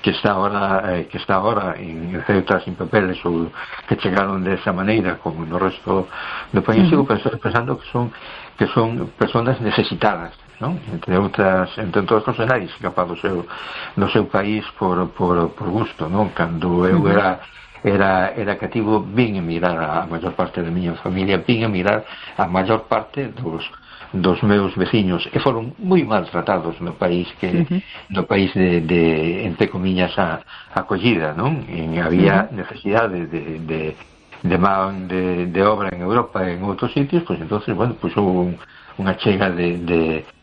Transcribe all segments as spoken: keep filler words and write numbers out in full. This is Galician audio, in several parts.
que está ahora eh, que está ahora en Ceuta sin papeles ou que chegaron de esa maneira como no resto do país, uh-huh. sigo pensando que son que son personas necesitadas, non? Entre outras, entre outras cosas, nadie se escapa do seu do seu país por por por gusto, non? Cando eu uh-huh. era era era cativo, vin a mirar a maior parte da miña familia, vin a mirar a maior parte dos dos meus veciños, e foron moi maltratados no país que uh-huh. no país de, de entre comillas a acollida, non? E había uh-huh. necesidade de, de de man de, de obra en Europa e en outros sitios, pois entonces, bueno, pois houve un, unha chega de, de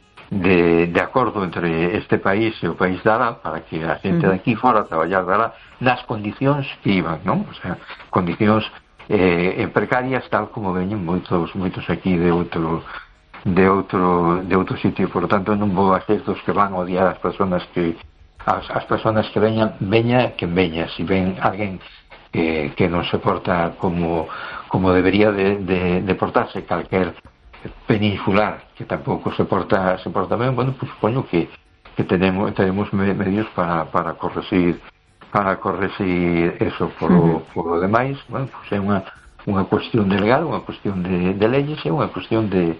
de de acordo entre este país e o país de Ará para que a xente de aquí fora a traballar de Ará nas condicións que iban, non? O sea, condicións eh, precarias, tal como veñen moitos moitos aquí de outro de outro de outro sitio. Por lo tanto, non vou a ser dos que van a odiar as persoas que as, as persoas que veñan, veña que veña. Si ven alguén que, que non se porta como como debería de, de, de portarse calquer peninsular que tampouco se porta se porta ben, bueno, pues supoño que que tenemos tenemos medios para para corregir para corregir eso. Por o, por o demais, bueno, pues é unha unha cuestión de legal, unha cuestión de, de leyes, é unha cuestión de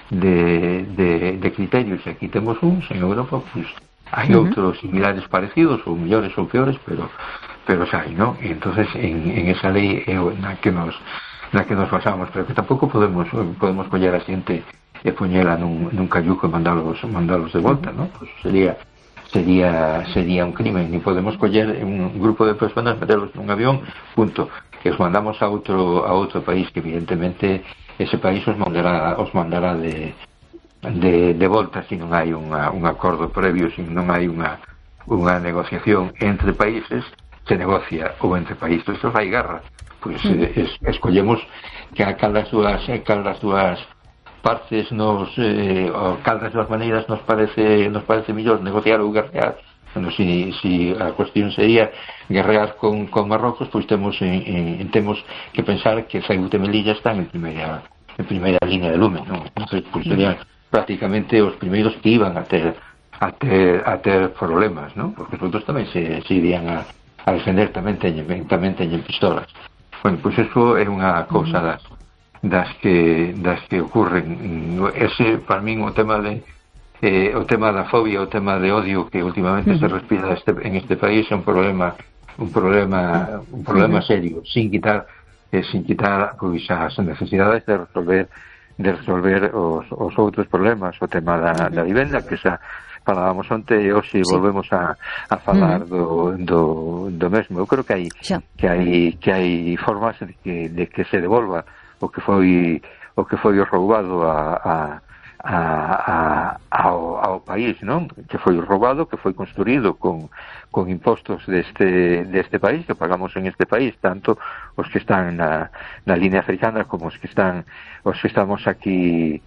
De, de, de criterios. Aquí temos uns, en Europa pues hai uh-huh. outros similares parecidos ou mellores ou peores, pero pero xa hai, non? E entonces en, en esa lei é na que nos na que nos basamos, pero que tampouco podemos podemos coller a xente e poñela nun, nun cayuco e mandalos mandalos de volta, non? Pues sería sería sería un crimen. Ni podemos coller un grupo de personas, meterlos nun avión, punto, que os mandamos a outro a outro país que evidentemente ese país os mandará os mandará de de, de volta se non hai unha, un acordo previo, se non hai unha unha negociación entre países. Se negocia ou entre países, isto hai guerra, pois pues, mm. es, escollemos que a cal das súas cal das súas partes nos eh, o cal das súas maneiras nos parece nos parece mellor negociar ou guerrear. Bueno, si, si a cuestión sería guerrear con, con Marrocos, pois temos en, en, temos que pensar que Ceuta e Melilla están en primeira en primeira línea de lume, non? Entonces, pois serían prácticamente os primeiros que iban a ter a ter, a ter problemas, non? Porque os outros tamén se, se irían a, a defender, tamén teñen, tamén teñen pistolas. Bueno, pois eso é unha cousa das das que das que ocurren. Ese, para min, o tema de Eh, o tema da fobia, o tema de odio que últimamente uh-huh. se respira este, en este país é un problema un problema un problema uh-huh. serio, sin quitar eh, sin quitar pois as necesidades de resolver de resolver os, os outros problemas, o tema da, uh-huh. da vivenda, que xa falábamos onte e hoxe sí. volvemos a, a falar uh-huh. do, do, do mesmo. Eu creo que hai xa. que hai que hai formas de que, de que se devolva o que foi o que foi roubado a, a A, a, ao, ao país, non? Que foi roubado, que foi construído con, con impostos deste, deste país, que pagamos en este país, tanto os que están na, na línea africana como os que están os que estamos aquí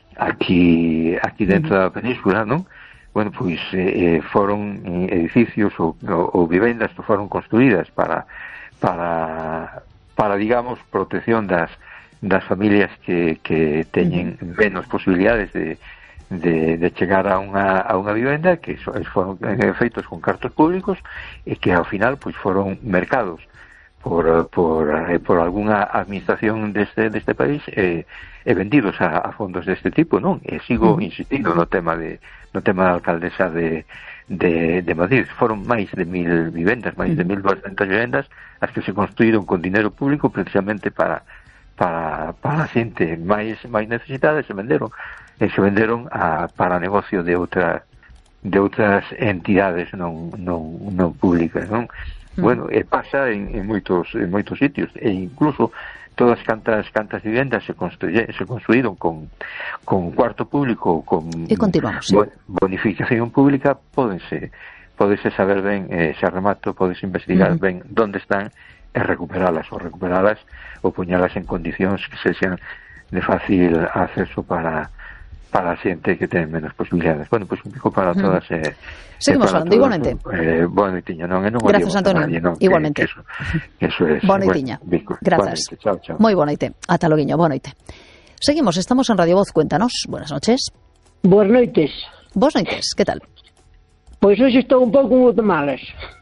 aquí aquí dentro da península, non? Bueno, pois eh, foron edificios ou, ou, ou vivendas que foron construídas para para para digamos protección das das familias que, que teñen menos posibilidades de, de, de chegar a unha, a unha vivenda, que so, foron feitos con cartos públicos e que ao final pois foron mercados por, por, por algunha administración deste, deste país e, e vendidos a, a fondos deste tipo, non? E sigo insistindo no tema de no tema da alcaldesa de de, de Madrid. Foron máis de mil vivendas, máis de mil doscientas vivendas as que se construíron con dinero público precisamente para para para a xente máis máis necesitada, se venderon e se venderon a, para negocio de outra de outras entidades non non non públicas, non? Mm. Bueno, e pasa en, en moitos en moitos sitios, e incluso todas cantas cantas vivendas se construye, se construíron con con cuarto público, con e continuamos, sí. bonificación pública, pódense pódese saber ben, eh, se remato, pódese investigar mm. ben onde están e recuperalas, ou recuperalas ou poñalas en condicións que se sean de fácil acceso para para a xente que ten menos posibilidades. Bueno, pois pues un pico para todas. Mm. Eh, Seguimos falando, igualmente. Eh, boa noitiña, non? E non Grazas, Antonio. Nadie, non? Igualmente. Que, que eso, que eso es. Boa noitiña. Bueno, Grazas. Chao, chao. Moi boa noite. Ata loguiño, boa noite. Seguimos, estamos en Radio Voz, cuéntanos. Buenas noches. Boas noites. Boas noites, que tal? Pois hoxe estou un pouco de malas.